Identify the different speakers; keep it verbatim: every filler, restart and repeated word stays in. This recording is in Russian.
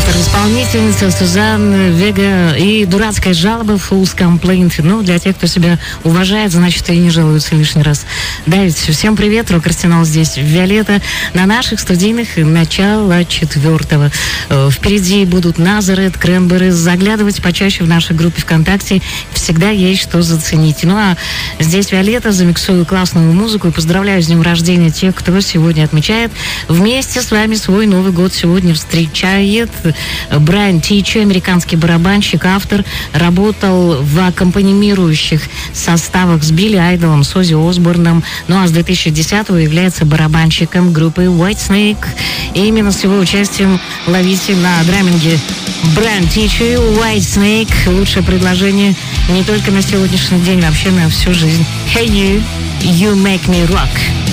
Speaker 1: Автор-исполнительница Сюзанна Вега и дурацкая жалоба Fool's Complaint. Ну, для тех, кто себя уважает, значит, и не жалуются лишний раз. Да, ведь всем привет, рок-арсенал здесь, Виолетта, на наших студийных начало четвертого. Впереди будут Назарет, Кренберри. Заглядывать почаще в нашей группе ВКонтакте, всегда есть что заценить. Ну, а здесь Виолетта, замиксую классную музыку и поздравляю с днем рождения тех, кто сегодня отмечает вместе с вами свой Новый год. Сегодня встречает Брайан Тичи, американский барабанщик, автор, работал в аккомпанимирующих составах с Билли Айдолом, с Оззи Осборном, ну а с две тысячи десятого является барабанщиком группы Whitesnake. И именно с его участием ловите на драминге Брайан Тичи, Whitesnake. Лучшее предложение не только на сегодняшний день, вообще на всю жизнь. Hey you, you make me rock.